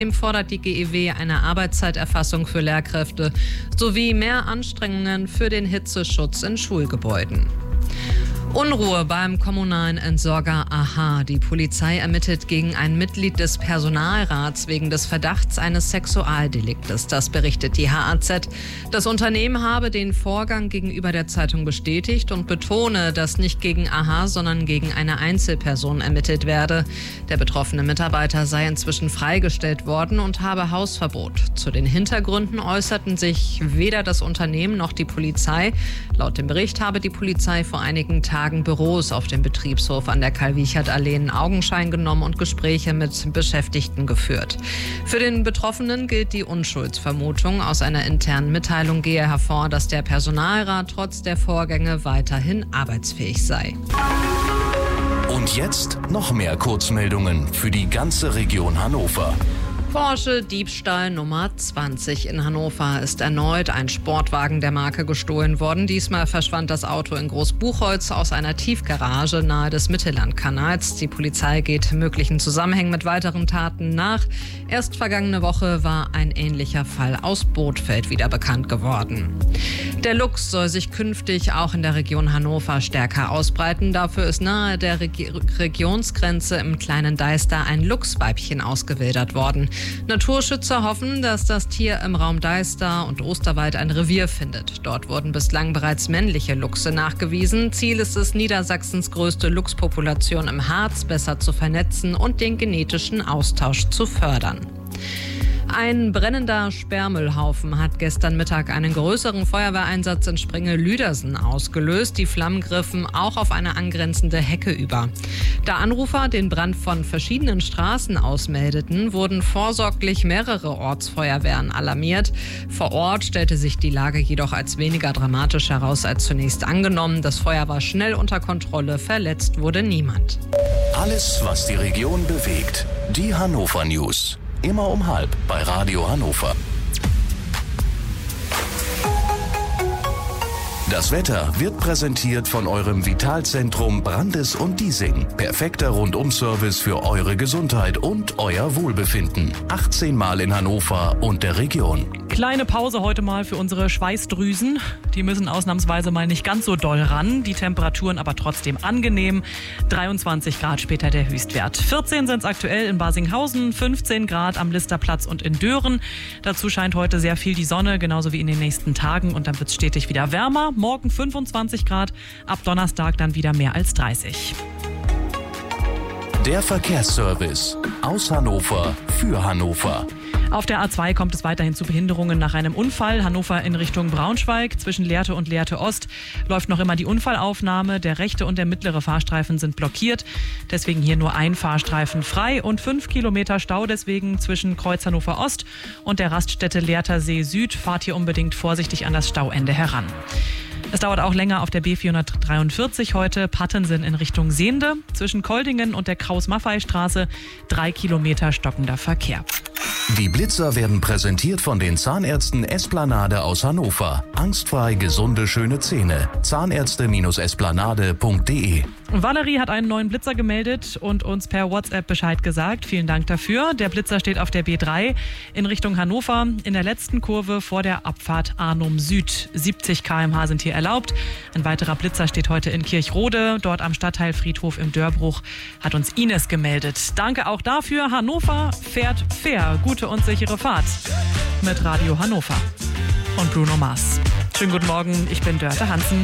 Außerdem fordert die GEW eine Arbeitszeiterfassung für Lehrkräfte sowie mehr Anstrengungen für den Hitzeschutz in Schulgebäuden. Unruhe beim kommunalen Entsorger AHA. Die Polizei ermittelt gegen ein Mitglied des Personalrats wegen des Verdachts eines Sexualdeliktes. Das berichtet die HAZ. Das Unternehmen habe den Vorgang gegenüber der Zeitung bestätigt und betone, dass nicht gegen AHA, sondern gegen eine Einzelperson ermittelt werde. Der betroffene Mitarbeiter sei inzwischen freigestellt worden und habe Hausverbot. Zu den Hintergründen äußerten sich weder das Unternehmen noch die Polizei. Laut dem Bericht habe die Polizei vor einigen Tagen Büros auf dem Betriebshof an der Karl-Wiechert-Allee in Augenschein genommen und Gespräche mit Beschäftigten geführt. Für den Betroffenen gilt die Unschuldsvermutung. Aus einer internen Mitteilung gehe hervor, dass der Personalrat trotz der Vorgänge weiterhin arbeitsfähig sei. Und jetzt noch mehr Kurzmeldungen für die ganze Region Hannover. Porsche Diebstahl Nummer 20 in Hannover ist erneut ein Sportwagen der Marke gestohlen worden. Diesmal verschwand das Auto in Großbuchholz aus einer Tiefgarage nahe des Mittellandkanals. Die Polizei geht möglichen Zusammenhängen mit weiteren Taten nach. Erst vergangene Woche war ein ähnlicher Fall aus Bothfeld wieder bekannt geworden. Der Luchs soll sich künftig auch in der Region Hannover stärker ausbreiten. Dafür ist nahe der Regionsgrenze im kleinen Deister ein Luchsweibchen ausgewildert worden. Naturschützer hoffen, dass das Tier im Raum Deister und Osterwald ein Revier findet. Dort wurden bislang bereits männliche Luchse nachgewiesen. Ziel ist es, Niedersachsens größte Luchspopulation im Harz besser zu vernetzen und den genetischen Austausch zu fördern. Ein brennender Sperrmüllhaufen hat gestern Mittag einen größeren Feuerwehreinsatz in Springe-Lüdersen ausgelöst. Die Flammen griffen auch auf eine angrenzende Hecke über. Da Anrufer den Brand von verschiedenen Straßen aus meldeten, wurden vorsorglich mehrere Ortsfeuerwehren alarmiert. Vor Ort stellte sich die Lage jedoch als weniger dramatisch heraus als zunächst angenommen. Das Feuer war schnell unter Kontrolle, verletzt wurde niemand. Alles, was die Region bewegt. Die Hannover News. Immer um 12:30 bei Radio Hannover. Das Wetter wird präsentiert von eurem Vitalzentrum Brandes und Diesing. Perfekter Rundum-Service für eure Gesundheit und euer Wohlbefinden. 18 Mal in Hannover und der Region. Kleine Pause heute mal für unsere Schweißdrüsen. Die müssen ausnahmsweise mal nicht ganz so doll ran. Die Temperaturen aber trotzdem angenehm. 23 Grad später der Höchstwert. 14 sind es aktuell in Basinghausen, 15 Grad am Listerplatz und in Dören. Dazu scheint heute sehr viel die Sonne, genauso wie in den nächsten Tagen. Und dann wird es stetig wieder wärmer. Morgen 25 Grad, ab Donnerstag dann wieder mehr als 30. Der Verkehrsservice aus Hannover für Hannover. Auf der A2 kommt es weiterhin zu Behinderungen nach einem Unfall. Hannover in Richtung Braunschweig. Zwischen Lehrte und Lehrte Ost läuft noch immer die Unfallaufnahme. Der rechte und der mittlere Fahrstreifen sind blockiert. Deswegen hier nur ein Fahrstreifen frei und 5 Kilometer Stau. Deswegen zwischen Kreuz Hannover Ost und der Raststätte Lehrter See Süd. Fahrt hier unbedingt vorsichtig an das Stauende heran. Es dauert auch länger auf der B443 heute, Pattensen in Richtung Sehnde. Zwischen Koldingen und der Kraus-Maffei-Straße 3 Kilometer stockender Verkehr. Die Blitzer werden präsentiert von den Zahnärzten Esplanade aus Hannover. Angstfrei gesunde, schöne Zähne. Zahnärzte-esplanade.de. Valerie hat einen neuen Blitzer gemeldet und uns per WhatsApp Bescheid gesagt. Vielen Dank dafür. Der Blitzer steht auf der B3 in Richtung Hannover. In der letzten Kurve vor der Abfahrt Arnum Süd. 70 km/h sind hier erlaubt. Ein weiterer Blitzer steht heute in Kirchrode. Dort am Stadtteilfriedhof im Dörbruch hat uns Ines gemeldet. Danke auch dafür. Hannover fährt fair. Gute und sichere Fahrt mit Radio Hannover und Bruno Mars. Schönen guten Morgen, ich bin Dörte Hansen.